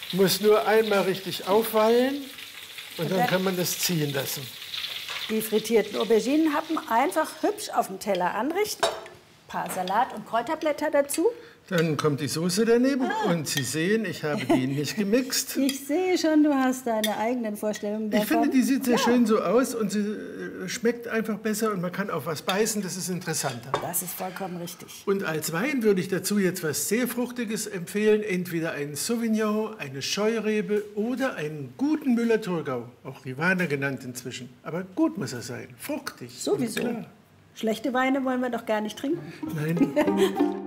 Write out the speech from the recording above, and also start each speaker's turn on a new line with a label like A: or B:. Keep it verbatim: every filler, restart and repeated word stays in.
A: Muss nur einmal richtig aufwallen und dann kann man das ziehen lassen.
B: Die frittierten Auberginenhappen einfach hübsch auf dem Teller anrichten. Ein paar Salat- und Kräuterblätter dazu.
A: Dann kommt die Soße daneben ah. und Sie sehen, ich habe die nicht gemixt.
B: Ich sehe schon, du hast deine eigenen Vorstellungen davon.
A: Ich finde, die sieht sehr
B: ja.
A: schön so aus und sie äh, schmeckt einfach besser und man kann auch was beißen, das ist interessanter.
B: Das ist vollkommen richtig.
A: Und als Wein würde ich dazu jetzt was sehr Fruchtiges empfehlen, entweder einen Sauvignon, eine Scheurebe oder einen guten Müller-Thurgau, auch Rivaner genannt inzwischen. Aber gut muss er sein, fruchtig.
B: Sowieso. Schlechte Weine wollen wir doch gar nicht trinken.
A: Nein.